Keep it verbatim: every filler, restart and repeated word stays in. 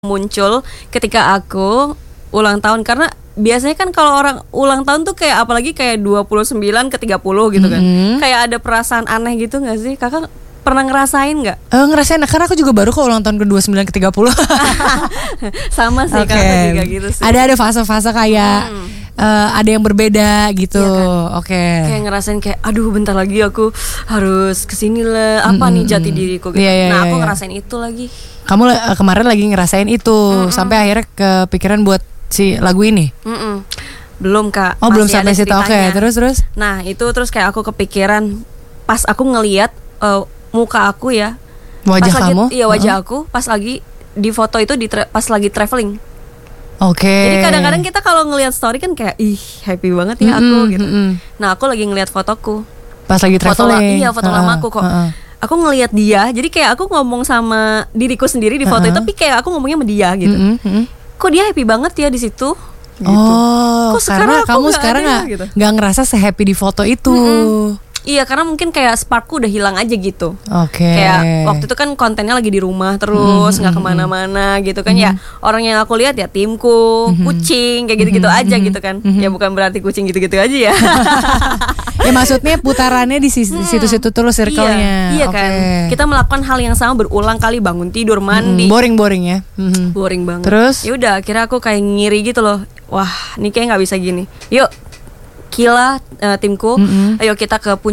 muncul ketika aku ulang tahun, karena biasanya kan kalau orang ulang tahun tuh kayak apalagi kayak dua puluh sembilan ke tiga puluh gitu kan. Mm-hmm. Kayak ada perasaan aneh gitu gak sih? Kakak pernah ngerasain gak? Uh, ngerasain, karena aku juga baru kok ulang tahun ke dua puluh sembilan ke tiga puluh. Sama sih, okay. Kakak juga gitu sih. Ada ada fase-fase kayak hmm. uh, ada yang berbeda gitu. Iya kan? Oke. Okay. Kayak ngerasain kayak aduh bentar lagi aku harus kesini lah. Apa mm-hmm. nih jati diriku gitu. Yeah, yeah, nah, aku yeah. ngerasain itu lagi. Kamu uh, kemarin lagi ngerasain itu mm-hmm. sampai akhirnya kepikiran buat si lagu ini? Mm-mm. Belum Kak. Oh, belum sampai situ. Oke, okay. terus terus. Nah, itu terus kayak aku kepikiran pas aku ngelihat uh, muka aku ya. Wajah pas kamu? Lagi, iya, wajah uh-huh. aku pas lagi di foto itu di tra- pas lagi traveling. Oke. Okay. Jadi kadang-kadang kita kalau ngelihat story kan kayak ih, happy banget ya mm-hmm, aku gitu. Mm-hmm. Nah, aku lagi ngelihat fotoku. Pas lagi traveling. Foto, iya, foto uh-huh. lama aku kok. Uh-huh. Aku ngelihat dia, jadi kayak aku ngomong sama diriku sendiri di foto uh-huh. itu, tapi kayak aku ngomongnya sama dia gitu. Mm-hmm. Kok dia happy banget ya di situ? Gitu. Oh, kok karena kamu gak sekarang nggak gitu? nggak ngerasa sehappy di foto itu? Mm-mm. Iya, karena mungkin kayak sparkku udah hilang aja gitu. Oke. Okay. Kayak waktu itu kan kontennya lagi di rumah terus, nggak mm-hmm. kemana-mana gitu kan mm-hmm. ya. Orang yang aku lihat ya timku, mm-hmm. kucing kayak gitu-gitu mm-hmm. aja gitu kan. Mm-hmm. Ya bukan berarti kucing gitu-gitu aja ya. Ya maksudnya putarannya di situ-situ terus circle-nya. Iya, iya okay. kan. Kita melakukan hal yang sama berulang kali, bangun tidur, mandi. Mm-hmm. Boring-boring ya. Mm-hmm. Boring banget. Terus? Ya udah, akhirnya aku kayak ngiri gitu loh. Wah, ini kayak nggak bisa gini. Yuk, Kila uh, timku, mm-hmm. ayo kita ke puncak.